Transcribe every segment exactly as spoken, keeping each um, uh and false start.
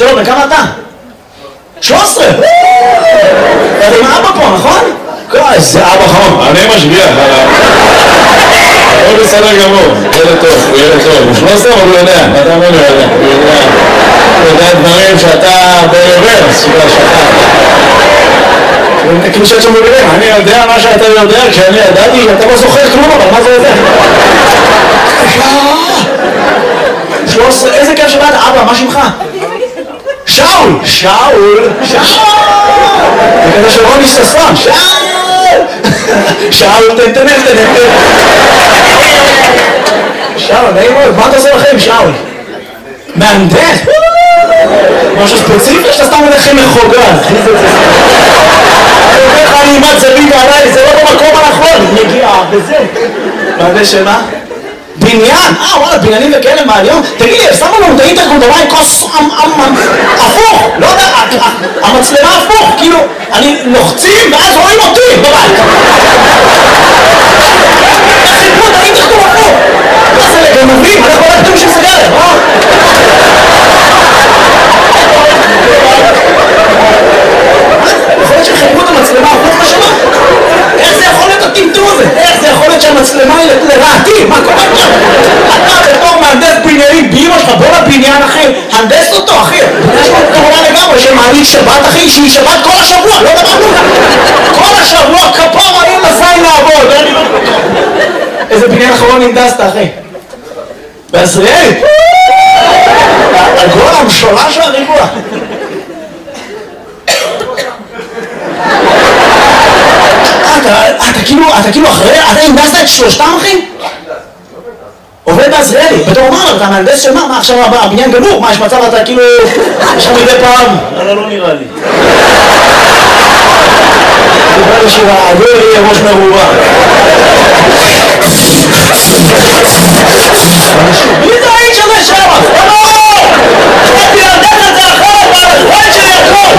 שלום, וכמה אתה? שלוש עשרה! אתה עם אבא פה, נכון? איזה אבא חום. אני משגיח עליו. הוא בסדר גמור, ילד טוב, הוא ילד טוב. הוא שלוש עשרה, אבל הוא יודע, אתה אומר, הוא יודע. הוא יודע דברים שאתה בעבר, סביבה שאתה. כאילו שאת שם בבירים, אני יודע מה שאתה יודע, כשאני ידעתי, אתה לא זוכר כלום, אבל מה זה יודע? שלוש עשרה, איזה כיף שבאת, אבא, מה שמך? שאול! שאול! שאול! זה כזה של רוני ששון, שאול! שאול, תן, תן, תן, תן. שאול, נעים מאוד, מה אתה עושה לכם, שאול? מהנדס? משהו ספציפי שאתה סתם הולכם מחוגג. אני אומר לך, אני אימת זווית עליי, זה לא במקום הנכון, מגיע בזה. מהנדס שמה? בניין? אה, וואלה, בניינים וכאלה מהיום? תגיד לי, שמו לנו את האינטרקום דבר עם כוס הפוך, לא יודע, המצלמה הפוך, כאילו, אני לוחצים ואז רואים אותי בבית. איך חיפרו את האינטרקום הפוך? מה זה לגנבים? אנחנו לא יודעים שזה גלם, אה? יכול להיות שחיפרו את המצלמה הפוך בשמה? איך זה יכול להיות הטמטום הזה? איך זה יכול להיות שהמצלמה היא לרעתי? מה קורה עכשיו? אתה בתור מהנדס בניינים באמא שלך, בוא לבניין אחי, הנדס אותו אחי. יש לו כמובן לגמרי שמעלית שבת אחי, שהיא שבת כל השבוע, לא דבר כלום. כל השבוע כפור אין לזין לעבוד. איזה בניין אחרון הנדסת אחי? בעזריאלי? הגול המשולש והריבוע. אתה כאילו, אתה כאילו אחרי, אתה הנדסת את שלושתם אחי? עובד בעזריאלי, בתור מה, אתה מהנדס של מה? מה עכשיו הבניין גמור? מה יש מצב אתה כאילו, יש לך מדי פעם? אבל לא נראה לי. דיבר לי שהעגור יהיה ראש מרובה. מי זה האיש הזה שם? לא! אני להנדס את זה אחרת, והזמן שלי הכל!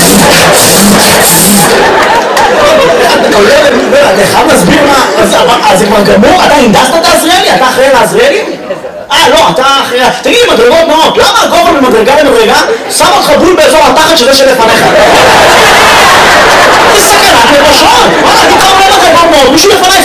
אתה חייב להסביר מה, אז זה כבר גמור? אתה הנדסת את העזריאלי? אתה אחראי לעזריאלי? אה לא, אתה אחראי... תגיד לי, מדרגות נאות, למה הגובה ממדרגה למדרגה שם אותך בול באזור התחת שזה שלפניך? זה סכנת נפשות! וואלה, אני כבר אומר לך כבר מאוד, מישהו לפניי